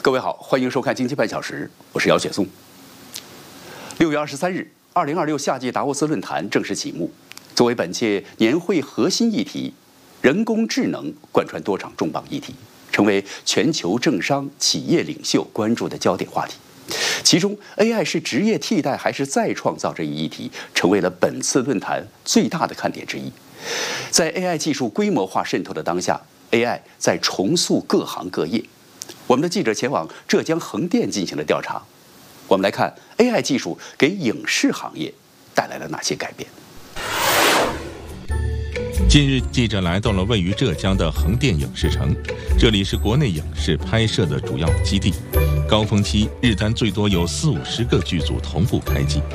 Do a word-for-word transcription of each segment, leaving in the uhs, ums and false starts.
各位好，欢迎收看《经济半小时》，我是姚雪松。六月二十三日，二零二六夏季达沃斯论坛正式启幕。作为本届年会核心议题，人工智能贯穿多场重磅议题，成为全球政商企业领袖关注的焦点话题。其中 ，A I 是职业替代还是再创造这一议题，成为了本次论坛最大的看点之一。在 A I 技术规模化渗透的当下 ，A I 在重塑各行各业。我们的记者前往浙江横店进行了调查，我们来看 A I 技术给影视行业带来了哪些改变。 近日，记者来到了位于浙江的横店影视城，这里是国内影视拍摄的主要基地，高峰期日单最多有四五十个剧组同步开机。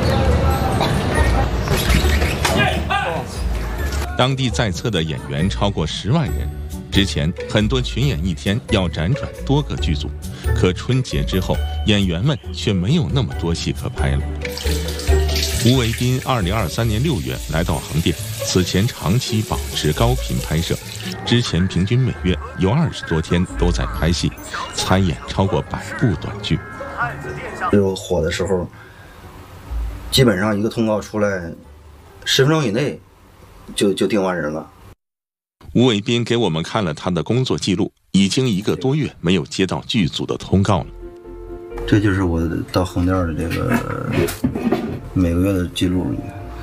当地在册的演员超过十万人。之前很多群演一天要辗转多个剧组，可春节之后，演员们却没有那么多戏可拍了。吴伟斌二零二三年六月来到横店，此前长期保持高频拍摄，之前平均每月有二十多天都在拍戏，参演超过百部短剧。 就火的时候，基本上一个通告出来，十分钟以内就就定完人了。 吴伟斌给我们看了他的工作记录，已经一个多月没有接到剧组的通告了。 这就是我到横店的这个每个月的记录。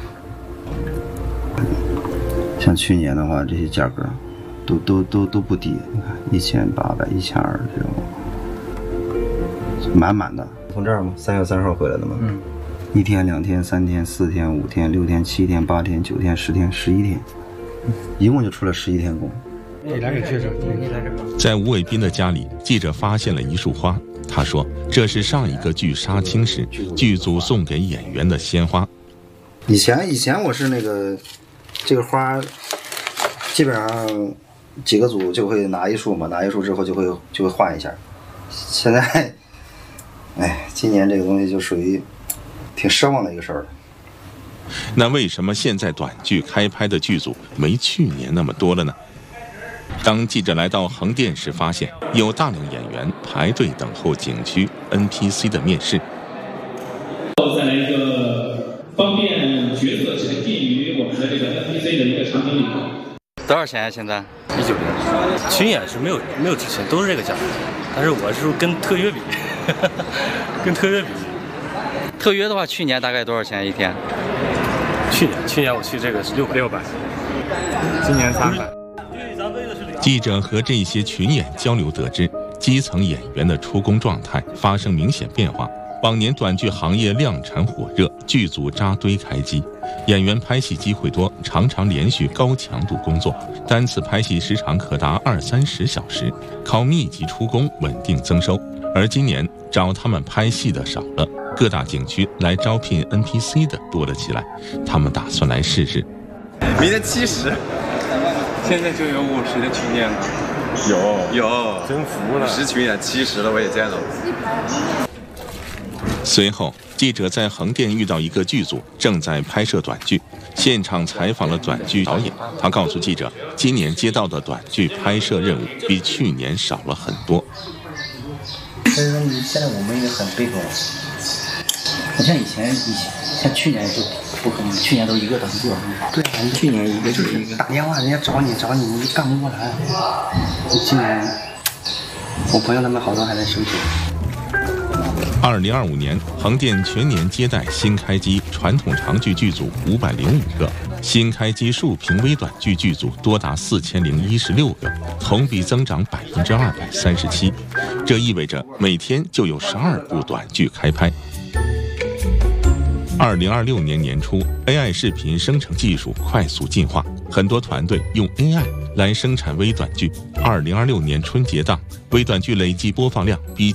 像去年的话，这些价格都都都都不低，你看一千八百、一千二这种，满满的。从这儿吗？三月三号回来的吗？嗯。一天、两天、三天、四天、五天、六天、七天、八天、九天、十天、十一天。一共就出了十一天工。 在吴伟斌的家里，记者发现了一束花。他说，这是上一个剧杀青时剧组送给演员的鲜花。 以前以前我是那个这个花，基本上几个组就会拿一束嘛，拿一束之后就会就会换一下。现在，哎，今年这个东西就属于挺失望的一个事儿了。 那为什么现在短剧开拍的剧组没去年那么多了呢？当记者来到横店时，发现有大量演员排队等候景区 N P C 的面试。 再来一个方便角色沉浸于我们的这个 N P C 的一个场景里头。 多少钱啊？现在一九年，群演是没有没有之前都是这个价格，但是我是跟特约比，跟特约比。 特约的话，去年大概多少钱一天？ 去年，去年我去这个是六百，六百，今年三百。 记者和这些群演交流得知，基层演员的出工状态发生明显变化。往年短剧行业量产火热，剧组扎堆开机，演员拍戏机会多，常常连续高强度工作，单次拍戏时长可达二三十小时，靠密集出工稳定增收。而今年找他们拍戏的少了，各大景区来招聘 N P C 的多了起来，他们打算来试试。 明天七十， 现在就有五十的群演了， 有有， 真服了。 十群演七十的我也见到了。 随后，记者在横店遇到一个剧组正在拍摄短剧，现场采访了短剧导演。他告诉记者，今年接到的短剧拍摄任务比去年少了很多。 所以说，现在我们也很被动。不像以前，以前像去年就不可能，去年都一个都不做。对，去年一个就是一个打电话，人家找你找你，你干不过来。今年我朋友他们好多还在休息。 二零二五年，横店全年接待新开机传统长剧剧组五百零五个，新开机竖屏微短剧剧组多达四千零一十六个，同比增长百分之二百三十七。这意味着每天就有十二部短剧开拍。二零二六年年初 ，A I 视频生成技术快速进化，很多团队用 A I 来生产微短剧。二零二六年春节档，微短剧累计播放量比